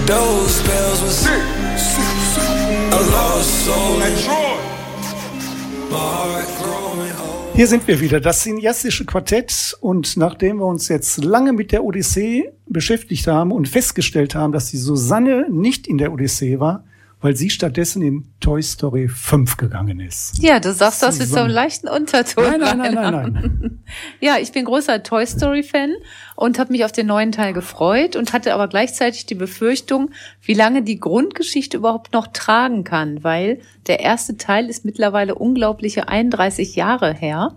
Those spells was a lost soul. My heart growing old. Hier sind wir wieder, das cineastische Quartett. Und nachdem wir uns jetzt lange mit der Odyssee beschäftigt haben und festgestellt haben, dass die Susanne nicht in der Odyssee war, weil sie stattdessen in Toy Story 5 gegangen ist. Ja, du sagst das mit so einem leichten Unterton. Nein. Ja, ich bin großer Toy Story-Fan und habe mich auf den neuen Teil gefreut und hatte aber gleichzeitig die Befürchtung, wie lange die Grundgeschichte überhaupt noch tragen kann, weil der erste Teil ist mittlerweile unglaubliche 31 Jahre her.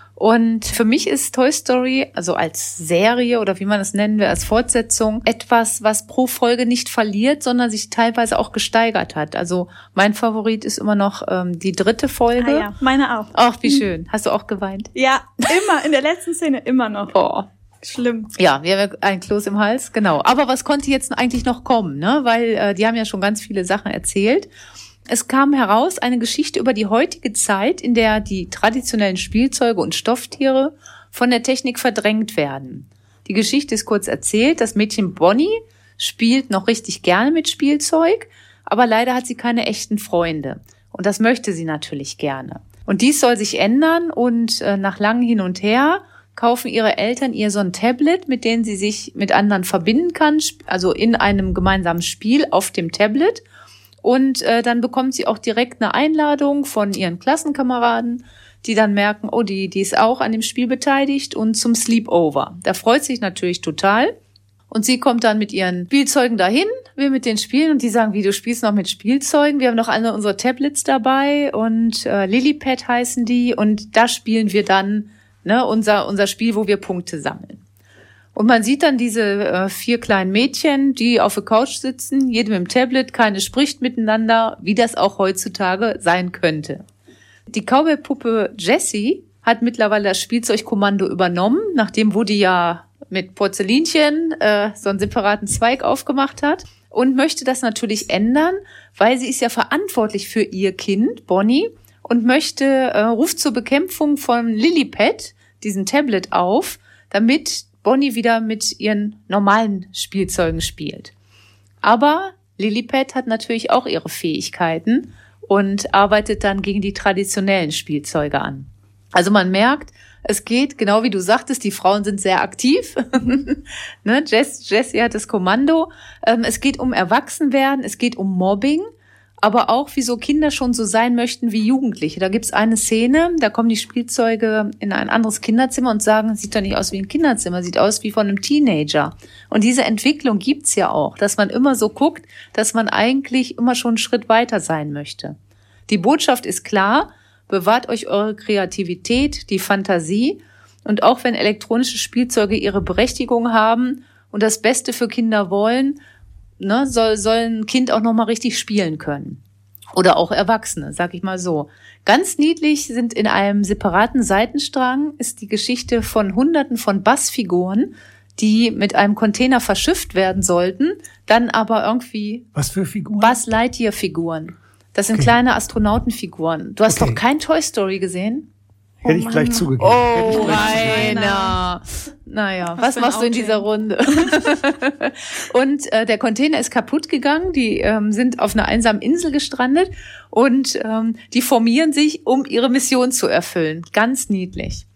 Und für mich ist Toy Story, also als Serie oder wie man es nennen will, als Fortsetzung, etwas, was pro Folge nicht verliert, sondern sich teilweise auch gesteigert hat. Also mein Favorit ist immer noch die 3. Folge. Ah ja, meine auch. Ach, wie schön. Hast du auch geweint? Ja, immer, in der letzten Szene immer noch. Oh. Schlimm. Ja, wir haben ein Kloß im Hals, genau. Aber was konnte jetzt eigentlich noch kommen, ne? Weil die haben ja schon ganz viele Sachen erzählt. Es kam heraus eine Geschichte über die heutige Zeit, in der die traditionellen Spielzeuge und Stofftiere von der Technik verdrängt werden. Die Geschichte ist kurz erzählt. Das Mädchen Bonnie spielt noch richtig gerne mit Spielzeug, aber leider hat sie keine echten Freunde. Und das möchte sie natürlich gerne. Und dies soll sich ändern und nach langem Hin und Her kaufen ihre Eltern ihr so ein Tablet, mit dem sie sich mit anderen verbinden kann, also in einem gemeinsamen Spiel auf dem Tablet. Und dann bekommt sie auch direkt eine Einladung von ihren Klassenkameraden, die dann merken, oh, die ist auch an dem Spiel beteiligt und zum Sleepover. Da freut sich natürlich total. Und sie kommt dann mit ihren Spielzeugen dahin, will mit denen spielen und die sagen, wie, du spielst noch mit Spielzeugen? Wir haben noch alle unsere Tablets dabei und Lillipad heißen die und da spielen wir dann unser Spiel, wo wir Punkte sammeln. Und man sieht dann diese 4 kleinen Mädchen, die auf der Couch sitzen, jede mit dem Tablet, keine spricht miteinander, wie das auch heutzutage sein könnte. Die Cowboy-Puppe Jessie hat mittlerweile das Spielzeugkommando übernommen, nachdem Woody ja mit Porzellinchen so einen separaten Zweig aufgemacht hat und möchte das natürlich ändern, weil sie ist ja verantwortlich für ihr Kind, Bonnie, und ruft zur Bekämpfung von Lillipad, diesem Tablet, auf, damit Bonnie wieder mit ihren normalen Spielzeugen spielt. Aber Lillipad hat natürlich auch ihre Fähigkeiten und arbeitet dann gegen die traditionellen Spielzeuge an. Also man merkt, es geht, genau wie du sagtest, die Frauen sind sehr aktiv. Ne? Jessie hat das Kommando. Es geht um Erwachsenwerden, es geht um Mobbing, aber auch, wieso Kinder schon so sein möchten wie Jugendliche. Da gibt's eine Szene, da kommen die Spielzeuge in ein anderes Kinderzimmer und sagen, sieht doch nicht aus wie ein Kinderzimmer, sieht aus wie von einem Teenager. Und diese Entwicklung gibt's ja auch, dass man immer so guckt, dass man eigentlich immer schon einen Schritt weiter sein möchte. Die Botschaft ist klar, bewahrt euch eure Kreativität, die Fantasie und auch wenn elektronische Spielzeuge ihre Berechtigung haben und das Beste für Kinder wollen, soll ein Kind auch noch mal richtig spielen können. Oder auch Erwachsene, sag ich mal so. Ganz niedlich sind in einem separaten Seitenstrang ist die Geschichte von Hunderten von Bassfiguren, die mit einem Container verschifft werden sollten, dann aber irgendwie... Was für Figuren? Buzz Lightyear-Figuren. Das sind kleine Astronautenfiguren. Du hast doch kein Toy Story gesehen? Hätte ich gleich zugegeben. Oh, Rainer. Naja, was machst du in dieser Runde? Und der Container ist kaputt gegangen. Die sind auf einer einsamen Insel gestrandet und die formieren sich, um ihre Mission zu erfüllen. Ganz niedlich.